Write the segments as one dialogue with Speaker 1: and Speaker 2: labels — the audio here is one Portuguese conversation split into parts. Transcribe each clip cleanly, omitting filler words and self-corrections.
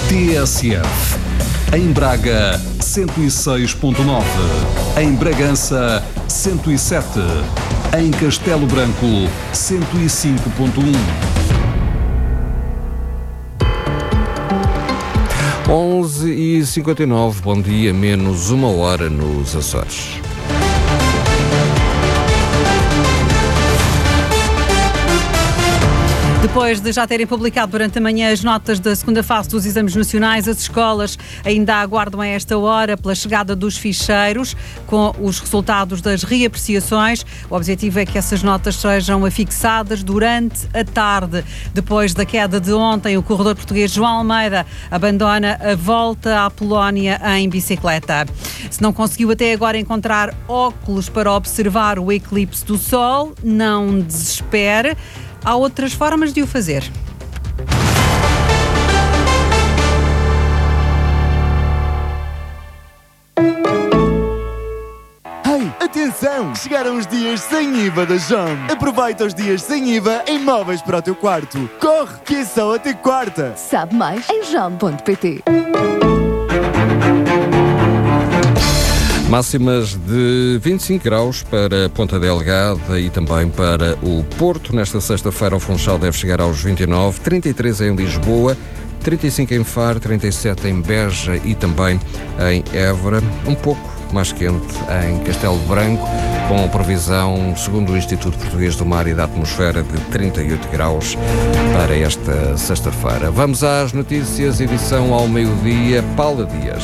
Speaker 1: TSF. Em Braga, 106.9. Em Bragança, 107. Em Castelo Branco, 105.1.
Speaker 2: 11h59, bom dia, menos uma hora nos Açores.
Speaker 3: Depois de já terem publicado durante a manhã as notas da segunda fase dos exames nacionais, as escolas ainda aguardam a esta hora pela chegada dos ficheiros com os resultados das reapreciações. O objetivo é que essas notas sejam afixadas durante a tarde. Depois da queda de ontem, o corredor português João Almeida abandona a volta à Polónia em bicicleta. Se não conseguiu até agora encontrar óculos para observar o eclipse do Sol, não desespere. Há outras formas de o fazer.
Speaker 4: Hey, atenção! Chegaram os dias sem IVA da JOM. Aproveita os dias sem IVA em móveis para o teu quarto. Corre, que é só até quarta.
Speaker 5: Sabe mais em jom.pt.
Speaker 2: Máximas de 25 graus para Ponta Delgada e também para o Porto. Nesta sexta-feira o Funchal deve chegar aos 29, 33 em Lisboa, 35 em Faro, 37 em Beja e também em Évora. Um pouco mais quente em Castelo Branco, com previsão, segundo o Instituto Português do Mar e da Atmosfera, de 38 graus para esta sexta-feira. Vamos às notícias, edição ao meio-dia. Paula Dias.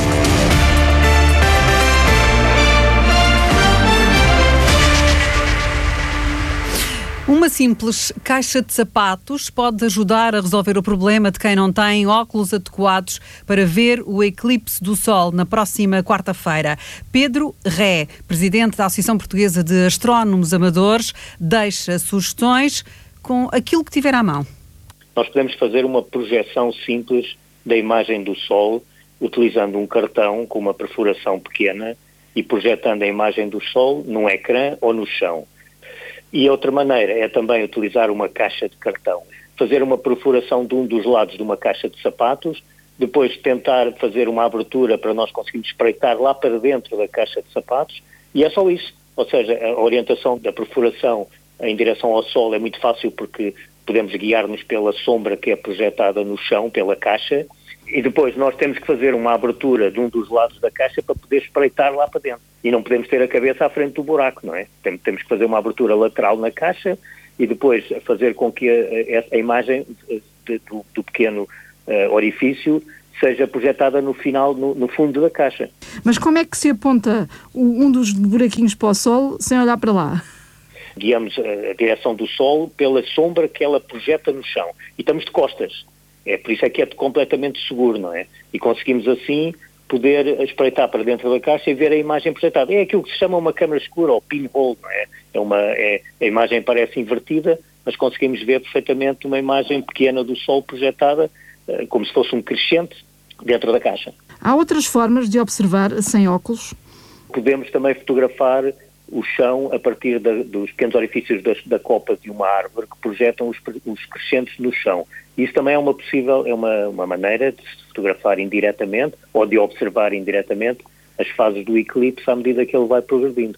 Speaker 3: Uma simples caixa de sapatos pode ajudar a resolver o problema de quem não tem óculos adequados para ver o eclipse do Sol na próxima quarta-feira. Pedro Ré, presidente da Associação Portuguesa de Astrónomos Amadores, deixa sugestões com aquilo que tiver à mão.
Speaker 6: Nós podemos fazer uma projeção simples da imagem do Sol, utilizando um cartão com uma perfuração pequena e projetando a imagem do Sol num ecrã ou no chão. E outra maneira é também utilizar uma caixa de cartão, fazer uma perfuração de um dos lados de uma caixa de sapatos, depois tentar fazer uma abertura para nós conseguirmos espreitar lá para dentro da caixa de sapatos, e é só isso. Ou seja, a orientação da perfuração em direção ao Sol é muito fácil porque podemos guiar-nos pela sombra que é projetada no chão, pela caixa, e depois nós temos que fazer uma abertura de um dos lados da caixa para poder espreitar lá para dentro. E não podemos ter a cabeça à frente do buraco, não é? Temos que fazer uma abertura lateral na caixa e depois fazer com que a imagem do pequeno orifício seja projetada no final, no fundo da caixa.
Speaker 7: Mas como é que se aponta um dos buraquinhos para o Sol sem olhar para lá?
Speaker 6: Guiamos a direção do Sol pela sombra que ela projeta no chão. E estamos de costas. Por isso é que é completamente seguro, não é? E conseguimos assim poder espreitar para dentro da caixa e ver a imagem projetada. É aquilo que se chama uma câmara escura, ou pinhole, não é? A imagem parece invertida, mas conseguimos ver perfeitamente uma imagem pequena do Sol projetada, como se fosse um crescente, dentro da caixa.
Speaker 7: Há outras formas de observar sem óculos?
Speaker 6: Podemos também fotografar o chão a partir dos pequenos orifícios da copa de uma árvore que projetam os crescentes no chão. Isso também é uma maneira de se fotografar indiretamente ou de observar indiretamente as fases do eclipse à medida que ele vai progredindo.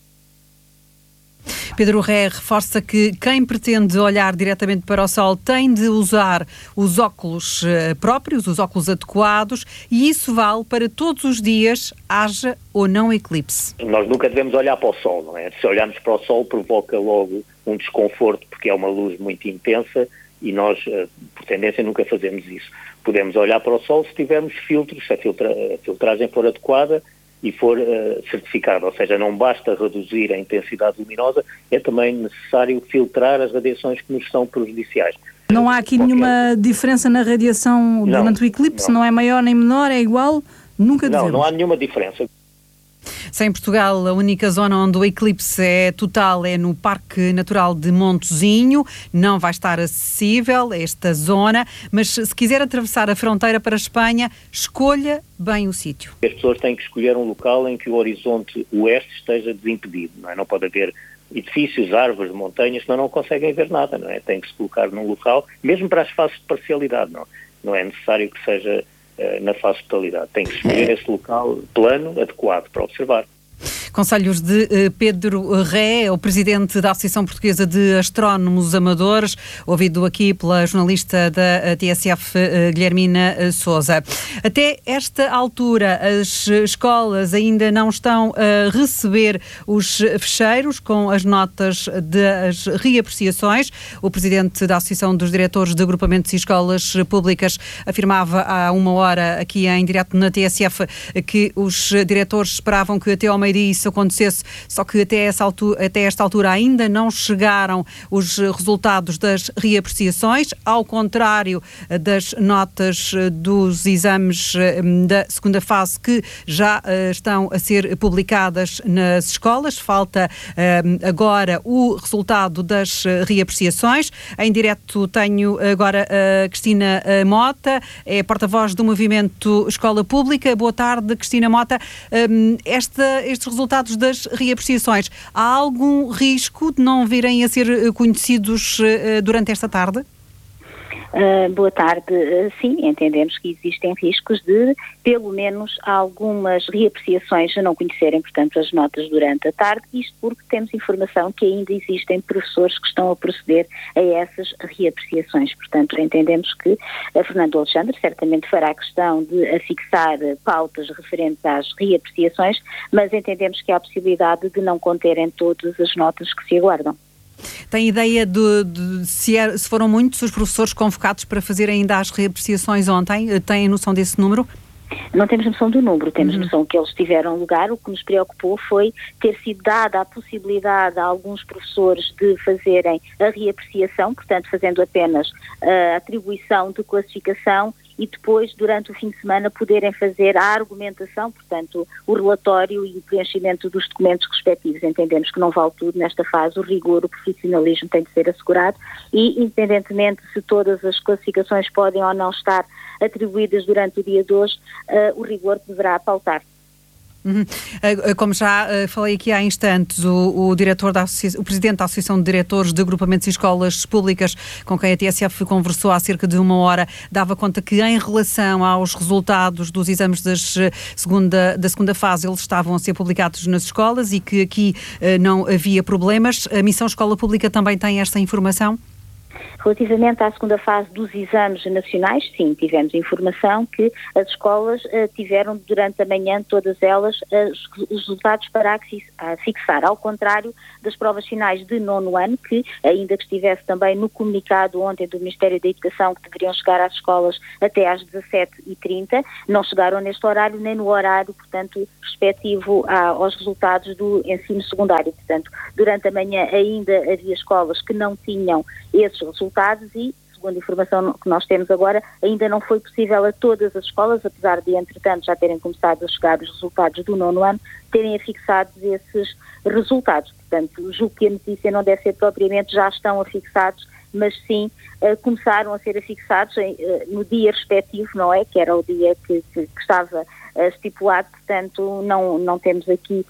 Speaker 3: Pedro Ré reforça que quem pretende olhar diretamente para o Sol tem de usar os óculos próprios, os óculos adequados, e isso vale para todos os dias, haja ou não eclipse.
Speaker 6: Nós nunca devemos olhar para o Sol, não é? Se olharmos para o Sol provoca logo um desconforto porque é uma luz muito intensa e nós, por tendência, nunca fazemos isso. Podemos olhar para o Sol se tivermos filtros, se a filtragem for adequada e for certificado, ou seja, não basta reduzir a intensidade luminosa, é também necessário filtrar as radiações que nos são prejudiciais.
Speaker 7: Não há aqui nenhuma diferença na radiação durante o eclipse? Não é maior nem menor, é igual? Nunca devemos.
Speaker 6: Não há nenhuma diferença.
Speaker 3: Se em Portugal a única zona onde o eclipse é total é no Parque Natural de Montezinho, não vai estar acessível esta zona, mas se quiser atravessar a fronteira para a Espanha, escolha bem o sítio.
Speaker 6: As pessoas têm que escolher um local em que o horizonte oeste esteja desimpedido, não é? Não pode haver edifícios, árvores, montanhas, senão não conseguem ver nada, não é? Tem que se colocar num local, mesmo para as fases de parcialidade, não é necessário que seja na fase de totalidade. Tem que escolher esse local plano adequado para observar.
Speaker 3: Conselhos de Pedro Ré, o presidente da Associação Portuguesa de Astrónomos Amadores, ouvido aqui pela jornalista da TSF, Guilhermina Sousa. Até esta altura, as escolas ainda não estão a receber os fecheiros com as notas das reapreciações. O presidente da Associação dos Diretores de Agrupamentos e Escolas Públicas afirmava há uma hora aqui em direto na TSF que os diretores esperavam que até ao meio-dia isso acontecesse, só que até esta altura ainda não chegaram os resultados das reapreciações, ao contrário das notas dos exames da segunda fase que já estão a ser publicadas nas escolas. Falta agora o resultado das reapreciações. Em direto tenho agora a Cristina Mota, é porta-voz do Movimento Escola Pública. Boa tarde, Cristina Mota. Estes resultados das reapreciações, há algum risco de não virem a ser conhecidos durante esta tarde?
Speaker 8: Boa tarde. Sim, entendemos que existem riscos de, pelo menos, algumas reapreciações a não conhecerem, portanto, as notas durante a tarde, isto porque temos informação que ainda existem professores que estão a proceder a essas reapreciações. Portanto, entendemos que a Fernando Alexandre certamente fará questão de afixar pautas referentes às reapreciações, mas entendemos que há a possibilidade de não conterem todas as notas que se aguardam.
Speaker 3: Tem ideia de se foram muitos os professores convocados para fazer ainda as reapreciações ontem? Tem noção desse número?
Speaker 8: Não temos noção do número, temos noção que eles tiveram lugar. O que nos preocupou foi ter sido dada a possibilidade a alguns professores de fazerem a reapreciação, portanto fazendo apenas a atribuição de classificação, e depois, durante o fim de semana, poderem fazer a argumentação, portanto, o relatório e o preenchimento dos documentos respectivos. Entendemos que não vale tudo nesta fase, o rigor, o profissionalismo tem de ser assegurado e, independentemente se todas as classificações podem ou não estar atribuídas durante o dia de hoje, o rigor deverá pautar.
Speaker 3: Como já falei aqui há instantes, o presidente da Associação de Diretores de Agrupamentos e Escolas Públicas, com quem a TSF conversou há cerca de uma hora, dava conta que em relação aos resultados dos exames da segunda fase, eles estavam a ser publicados nas escolas e que aqui não havia problemas. A Missão Escola Pública também tem esta informação?
Speaker 8: Relativamente à segunda fase dos exames nacionais, sim, tivemos informação que as escolas tiveram durante a manhã, todas elas, os resultados para fixar, ao contrário das provas finais de 9º ano, que, ainda que estivesse também no comunicado ontem do Ministério da Educação, que deveriam chegar às escolas até às 17h30, não chegaram neste horário, nem no horário, portanto, respectivo aos resultados do ensino secundário. Portanto, durante a manhã ainda havia escolas que não tinham esses resultados e, segundo a informação que nós temos agora, ainda não foi possível a todas as escolas, apesar de, entretanto, já terem começado a chegar os resultados do 9º ano, terem afixado esses resultados. Portanto, julgo que a notícia não deve ser propriamente já estão afixados, mas sim começaram a ser afixados no dia respectivo, não é? Que era o dia que estava estipulado, portanto, não temos aqui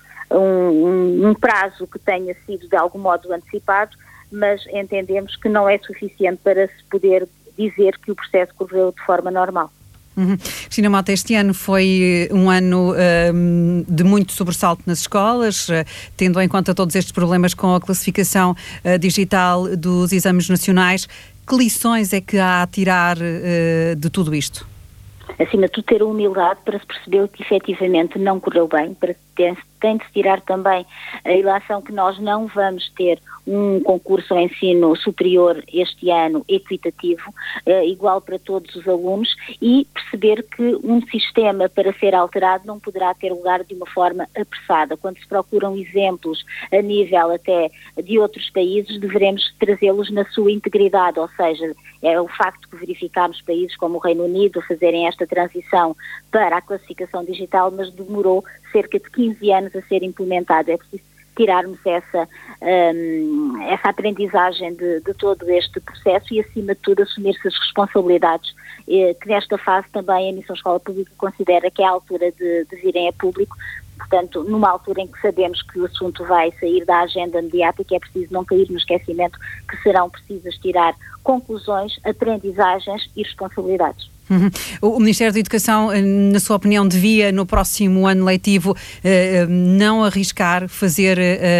Speaker 8: um prazo que tenha sido de algum modo antecipado, mas entendemos que não é suficiente para se poder dizer que o processo correu de forma normal.
Speaker 3: Cristina Mota, este ano foi um ano de muito sobressalto nas escolas, tendo em conta todos estes problemas com a classificação digital dos exames nacionais. Que lições é que há a tirar de tudo isto?
Speaker 8: Acima de tudo, ter a humildade para se perceber que efetivamente não correu bem, tem de se tirar também a ilação que nós não vamos ter um concurso ao ensino superior este ano equitativo, igual para todos os alunos, e perceber que um sistema para ser alterado não poderá ter lugar de uma forma apressada. Quando se procuram exemplos a nível até de outros países, deveremos trazê-los na sua integridade, ou seja, é o facto que verificámos países como o Reino Unido fazerem esta transição para a classificação digital, mas demorou cerca de 15 anos a ser implementado. É preciso tirarmos essa aprendizagem de todo este processo e, acima de tudo, assumir-se as responsabilidades que nesta fase também a Missão Escola Pública considera que é a altura de virem a público. Portanto, numa altura em que sabemos que o assunto vai sair da agenda mediática, é preciso não cair no esquecimento que serão precisas tirar conclusões, aprendizagens e responsabilidades.
Speaker 3: O Ministério da Educação, na sua opinião, devia, no próximo ano letivo, não arriscar fazer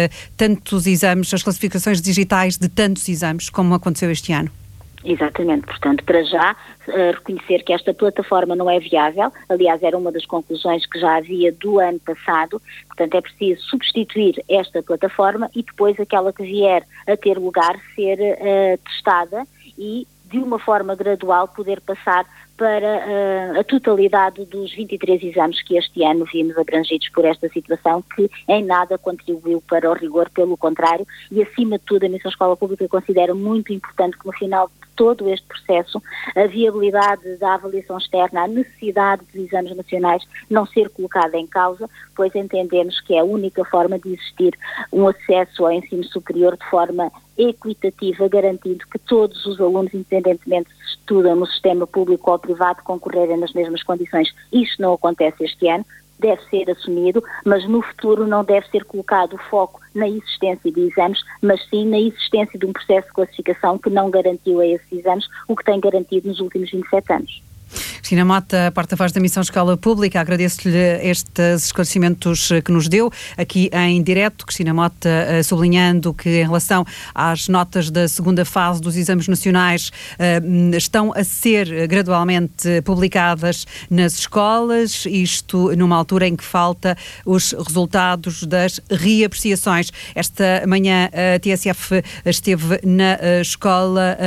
Speaker 3: tantos exames, as classificações digitais de tantos exames, como aconteceu este ano?
Speaker 8: Exatamente, portanto, para já reconhecer que esta plataforma não é viável, aliás era uma das conclusões que já havia do ano passado, portanto é preciso substituir esta plataforma e depois aquela que vier a ter lugar ser testada e de uma forma gradual poder passar para a totalidade dos 23 exames que este ano vimos abrangidos por esta situação, que em nada contribuiu para o rigor, pelo contrário, e acima de tudo a Missão Escola Pública considera muito importante que no final de todo este processo a viabilidade da avaliação externa, a necessidade dos exames nacionais não ser colocada em causa, pois entendemos que é a única forma de existir um acesso ao ensino superior de forma equitativa, garantindo que todos os alunos, independentemente se estudam no sistema público ou privado, concorrerem nas mesmas condições. Isto não acontece este ano, deve ser assumido, mas no futuro não deve ser colocado o foco na existência de exames, mas sim na existência de um processo de classificação que não garantiu a esses exames o que tem garantido nos últimos 27 anos.
Speaker 3: Cristina Mota, porta-voz da Missão Escola Pública, agradeço-lhe estes esclarecimentos que nos deu aqui em direto. Cristina Mota sublinhando que em relação às notas da segunda fase dos exames nacionais estão a ser gradualmente publicadas nas escolas, isto numa altura em que falta os resultados das reapreciações. Esta manhã a TSF esteve na escola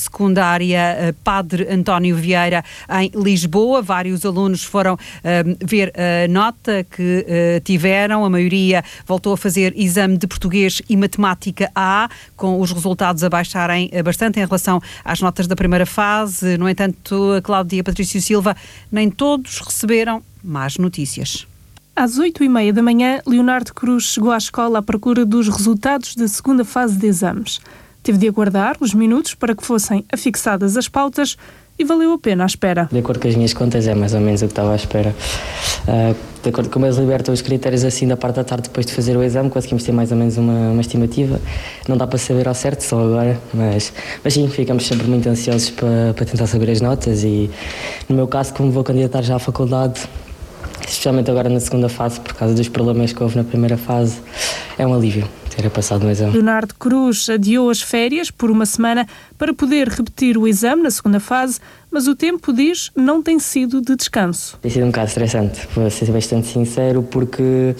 Speaker 3: secundária Padre António Vieira em Lisboa. Vários alunos foram ver a nota que tiveram. A maioria voltou a fazer exame de português e matemática A, com os resultados a baixarem bastante em relação às notas da primeira fase. No entanto, a Cláudia Patrício Silva, nem todos receberam más notícias.
Speaker 7: Às 8h30 da manhã, Leonardo Cruz chegou à escola à procura dos resultados da segunda fase de exames. Teve de aguardar uns minutos para que fossem afixadas as pautas e valeu a pena a espera.
Speaker 9: De acordo com as minhas contas, é mais ou menos o que estava à espera. De acordo com como eles libertam os critérios assim da parte da tarde depois de fazer o exame, conseguimos ter mais ou menos uma estimativa. Não dá para saber ao certo só agora, mas sim, ficamos sempre muito ansiosos para tentar saber as notas e, no meu caso, como vou candidatar já à faculdade, especialmente agora na segunda fase, por causa dos problemas que houve na primeira fase, é um alívio ter passado no exame.
Speaker 7: Leonardo Cruz adiou as férias por uma semana para poder repetir o exame na segunda fase, mas o tempo, diz, não tem sido de descanso.
Speaker 9: Tem sido um bocado estressante, vou ser bastante sincero, porque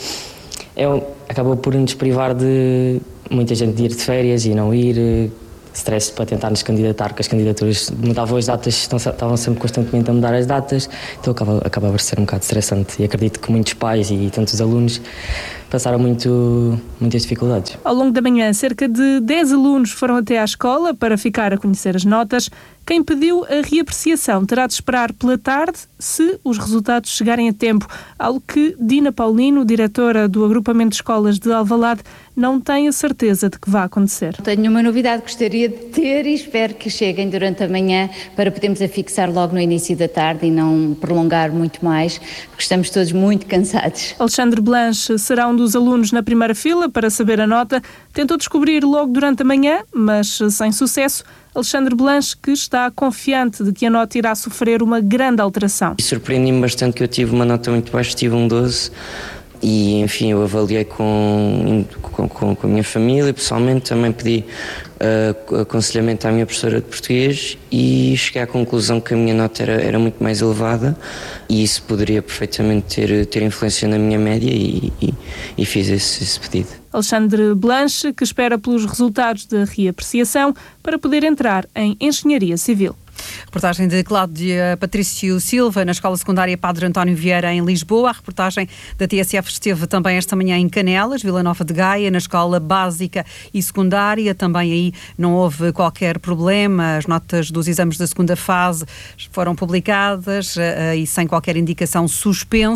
Speaker 9: acabou por nos privar de muita gente de ir de férias e não ir, stress para tentar nos candidatar, porque as candidaturas mudavam as datas, estavam sempre constantemente a mudar as datas, então acabava por ser um bocado estressante e acredito que muitos pais e tantos alunos passaram muitas dificuldades.
Speaker 7: Ao longo da manhã, cerca de 10 alunos foram até à escola para ficar a conhecer as notas. Quem pediu a reapreciação terá de esperar pela tarde se os resultados chegarem a tempo, algo que Dina Paulino, diretora do agrupamento de escolas de Alvalade, não tem a certeza de que vai acontecer.
Speaker 10: Tenho uma novidade que gostaria de ter e espero que cheguem durante a manhã para podermos afixar logo no início da tarde e não prolongar muito mais, porque estamos todos muito cansados.
Speaker 7: Alexandre Blanche será um dos alunos na primeira fila para saber a nota. Tentou descobrir logo durante a manhã, mas sem sucesso. Alexandre Blanche, que está confiante de que a nota irá sofrer uma grande alteração.
Speaker 11: Surpreendi-me bastante que eu tive uma nota muito baixa, tive um 12 e, enfim, eu avaliei com a minha família, pessoalmente também pedi aconselhamento à minha professora de português e cheguei à conclusão que a minha nota era muito mais elevada e isso poderia perfeitamente ter influência na minha média e fiz esse pedido.
Speaker 7: Alexandre Blanche, que espera pelos resultados da reapreciação para poder entrar em Engenharia Civil.
Speaker 3: Reportagem de Cláudia Patrício Silva, na Escola Secundária Padre António Vieira, em Lisboa. A reportagem da TSF esteve também esta manhã em Canelas, Vila Nova de Gaia, na Escola Básica e Secundária. Também aí não houve qualquer problema. As notas dos exames da segunda fase foram publicadas e sem qualquer indicação suspenso.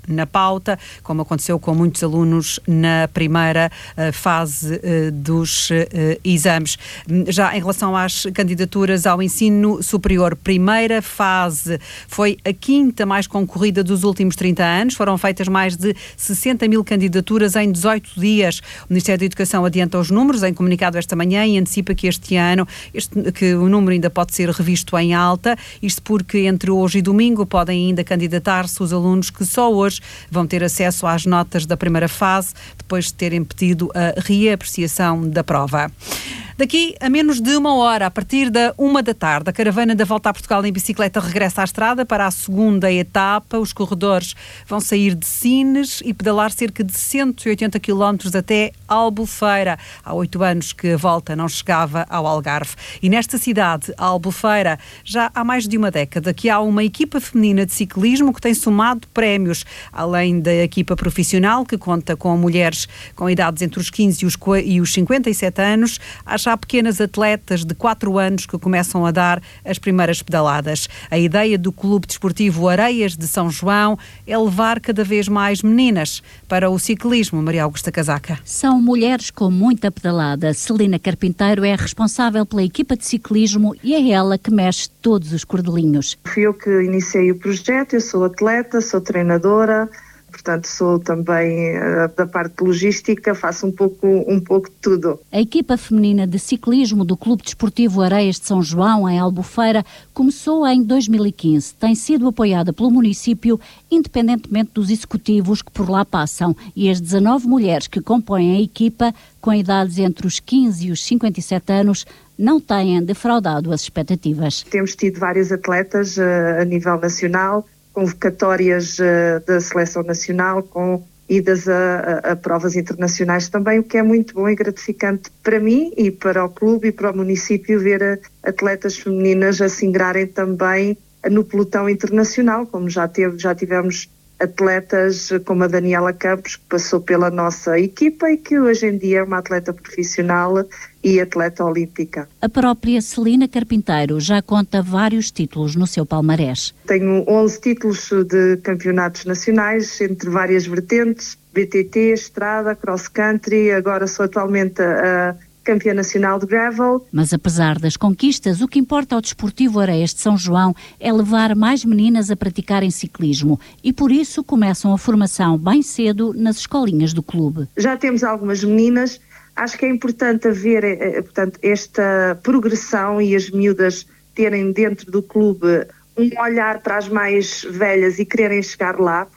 Speaker 3: na pauta, como aconteceu com muitos alunos na primeira fase dos exames. Já em relação às candidaturas ao ensino superior, primeira fase foi a quinta mais concorrida dos últimos 30 anos. Foram feitas mais de 60 mil candidaturas em 18 dias. O Ministério da Educação adianta os números em comunicado esta manhã e antecipa que este ano que o número ainda pode ser revisto em alta, isto porque entre hoje e domingo podem ainda candidatar-se os alunos que só hoje vão ter acesso às notas da primeira fase, depois de terem pedido a reapreciação da prova. Daqui a menos de uma hora, a partir da 1h, a caravana da Volta a Portugal em bicicleta regressa à estrada para a segunda etapa. Os corredores vão sair de Sines e pedalar cerca de 180 km até Albufeira. Há 8 anos que a volta não chegava ao Algarve. E nesta cidade, Albufeira, já há mais de uma década que há uma equipa feminina de ciclismo que tem somado prémios. Além da equipa profissional, que conta com mulheres com idades entre os 15 e os 57 anos, há já pequenas atletas de 4 anos que começam a dar as primeiras pedaladas. A ideia do Clube Desportivo Areias de São João é levar cada vez mais meninas para o ciclismo. Maria Augusta Casaca.
Speaker 12: São mulheres com muita pedalada. Celina Carpinteiro é responsável pela equipa de ciclismo e é ela que mexe todos os cordelinhos.
Speaker 13: Fui eu que iniciei o projeto, eu sou atleta, sou treinadora, portanto sou também da parte logística, faço um pouco de tudo.
Speaker 12: A equipa feminina de ciclismo do Clube Desportivo Areias de São João, em Albufeira, começou em 2015. Tem sido apoiada pelo município, independentemente dos executivos que por lá passam. E as 19 mulheres que compõem a equipa, com idades entre os 15 e os 57 anos, não têm defraudado as expectativas.
Speaker 13: Temos tido várias atletas a nível nacional, convocatórias da seleção nacional, com idas a provas internacionais também, o que é muito bom e gratificante para mim e para o clube e para o município ver atletas femininas a se ingrarem também no pelotão internacional, como já tivemos atletas como a Daniela Campos, que passou pela nossa equipa e que hoje em dia é uma atleta profissional e atleta olímpica.
Speaker 12: A própria Celina Carpinteiro já conta vários títulos no seu palmarés.
Speaker 13: Tenho 11 títulos de campeonatos nacionais, entre várias vertentes, BTT, estrada, cross country, agora sou atualmente a campeã nacional de gravel.
Speaker 12: Mas apesar das conquistas, o que importa ao Desportivo Areias de São João é levar mais meninas a praticarem ciclismo e por isso começam a formação bem cedo nas escolinhas do clube.
Speaker 13: Já temos algumas meninas, acho que é importante haver esta progressão e as miúdas terem dentro do clube um olhar para as mais velhas e quererem chegar lá,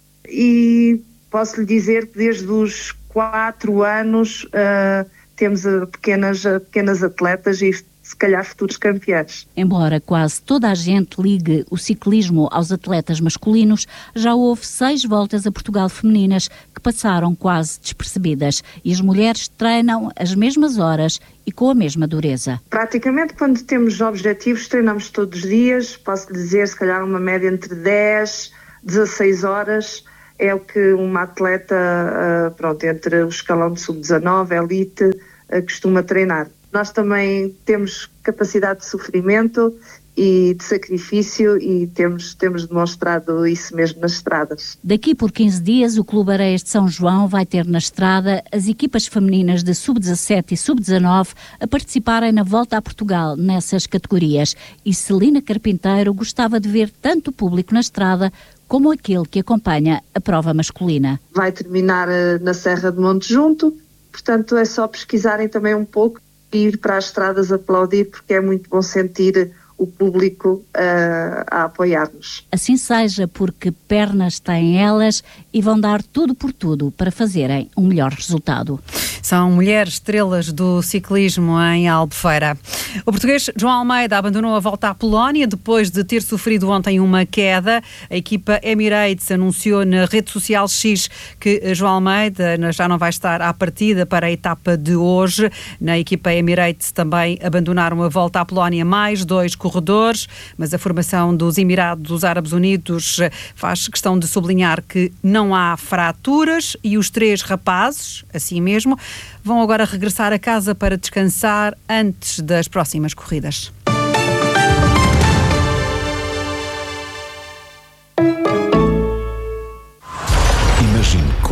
Speaker 13: e posso lhe dizer que desde os 4 anos temos pequenas atletas e se calhar futuros campeões.
Speaker 12: Embora quase toda a gente ligue o ciclismo aos atletas masculinos, já houve 6 voltas a Portugal femininas que passaram quase despercebidas e as mulheres treinam as mesmas horas e com a mesma dureza.
Speaker 13: Praticamente quando temos objetivos treinamos todos os dias, posso dizer se calhar uma média entre 10, 16 horas. É o que uma atleta, entre o escalão de sub-19, elite, costuma treinar. Nós também temos capacidade de sofrimento e de sacrifício e temos demonstrado isso mesmo nas estradas.
Speaker 12: Daqui por 15 dias, o Clube Areias de São João vai ter na estrada as equipas femininas de sub-17 e sub-19 a participarem na Volta a Portugal nessas categorias. E Celina Carpinteiro gostava de ver tanto o público na estrada como aquele que acompanha a prova masculina.
Speaker 13: Vai terminar na Serra de Monte Junto, portanto é só pesquisarem também um pouco e ir para as estradas aplaudir, porque é muito bom sentir o público a apoiar-nos.
Speaker 12: Assim seja, porque pernas têm elas e vão dar tudo por tudo para fazerem um melhor resultado.
Speaker 3: São mulheres estrelas do ciclismo em Albufeira. O português João Almeida abandonou a volta à Polónia depois de ter sofrido ontem uma queda. A equipa Emirates anunciou na rede social X que João Almeida já não vai estar à partida para a etapa de hoje. Na equipa Emirates também abandonaram a volta à Polónia mais 2 corredores, mas a formação dos Emirados Árabes Unidos faz questão de sublinhar que não há fraturas e os 3 rapazes, assim mesmo, vão agora regressar a casa para descansar antes das próximas corridas.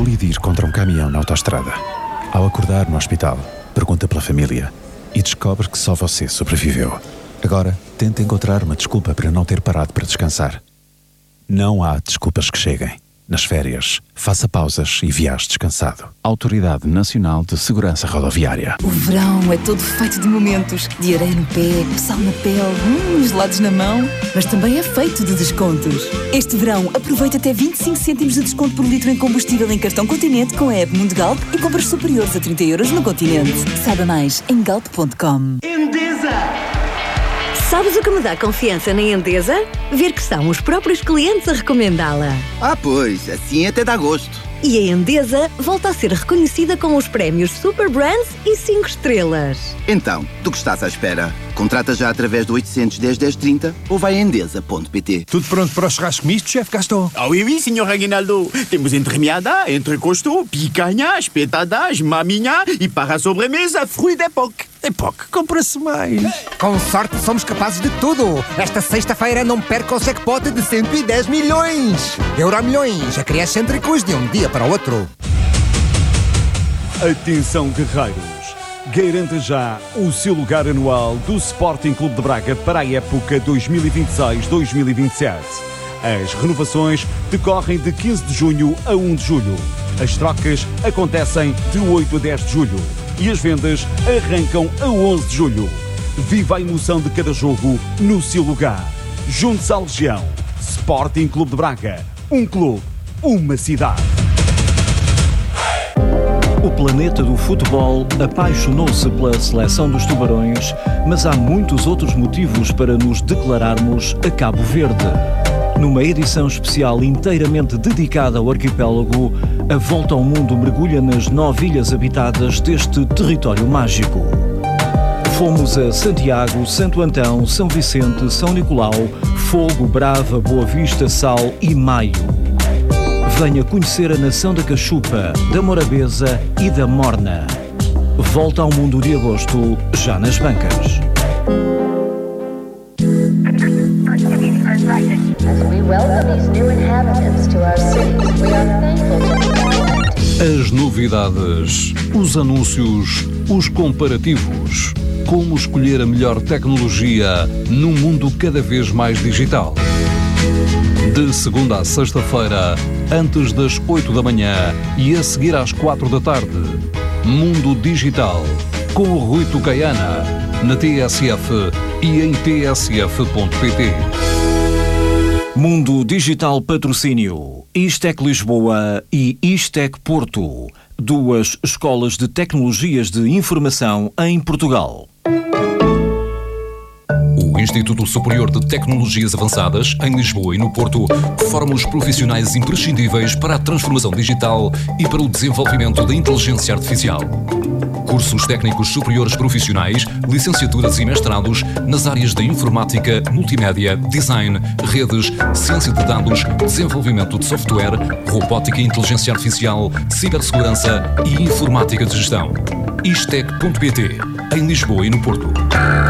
Speaker 14: colidir contra um caminhão na autoestrada. Ao acordar no hospital, pergunta pela família e descobre que só você sobreviveu. Agora, tenta encontrar uma desculpa para não ter parado para descansar. Não há desculpas que cheguem. Nas férias, faça pausas e viaje descansado. Autoridade Nacional de Segurança Rodoviária.
Speaker 15: O verão é todo feito de momentos. De areia no pé, sal na pele, gelados na mão. Mas também é feito de descontos. Este verão, aproveita até 25 cêntimos de desconto por litro em combustível em cartão Continente com a app Mundo Galp e compras superiores a 30 € no Continente. Saiba mais em galp.com.
Speaker 16: Endesa! Sabes o que me dá confiança na Endesa? Ver que são os próprios clientes a recomendá-la.
Speaker 17: Ah, pois, assim até dá gosto.
Speaker 16: E a Endesa volta a ser reconhecida com os prémios Super Brands e 5 estrelas.
Speaker 17: Então, do que estás à espera? Contrata já através do 810 1030 ou vai a endesa.pt.
Speaker 18: Tudo pronto para o churrasco misto, chefe Gaston?
Speaker 19: Ah oui, senhor Aguinaldo. Temos entremeada, entrecosto, picanha, espetadas, maminha e para a sobremesa, fruit d'époque.
Speaker 18: Époque, compra-se mais. Com sorte somos capazes de tudo. Esta sexta-feira não perca o jackpot de 110 milhões. Euromilhões, a criar excêntricos de um dia para o outro.
Speaker 20: Atenção, guerreiros. Garanta já o seu lugar anual do Sporting Clube de Braga para a época 2026-2027. As renovações decorrem de 15 de junho a 1 de julho. As trocas acontecem de 8 a 10 de julho. E as vendas arrancam a 11 de julho. Viva a emoção de cada jogo no seu lugar. Junte-se à Legião. Sporting Clube de Braga. Um clube, uma cidade.
Speaker 21: O planeta do futebol apaixonou-se pela seleção dos Tubarões, mas há muitos outros motivos para nos declararmos a Cabo Verde. Numa edição especial inteiramente dedicada ao arquipélago, a Volta ao Mundo mergulha nas 9 ilhas habitadas deste território mágico. Fomos a Santiago, Santo Antão, São Vicente, São Nicolau, Fogo, Brava, Boa Vista, Sal e Maio. Venha conhecer a nação da Cachupa, da Morabeza e da Morna. Volta ao Mundo de agosto, já nas bancas.
Speaker 1: As novidades, os anúncios, os comparativos. Como escolher a melhor tecnologia num mundo cada vez mais digital. De segunda a sexta-feira, antes das 8 da manhã e a seguir às 4 da tarde. Mundo Digital, com o Rui Tucaiana, na TSF e em tsf.pt.
Speaker 21: Mundo Digital Patrocínio, Istec Lisboa e Istec Porto, 2 escolas de tecnologias de informação em Portugal.
Speaker 22: O Instituto Superior de Tecnologias Avançadas, em Lisboa e no Porto, forma os profissionais imprescindíveis para a transformação digital e para o desenvolvimento da inteligência artificial. Cursos técnicos superiores profissionais, licenciaturas e mestrados nas áreas da informática, multimédia, design, redes, ciência de dados, desenvolvimento de software, robótica e inteligência artificial, cibersegurança e informática de gestão. Istec.pt, em Lisboa e no Porto.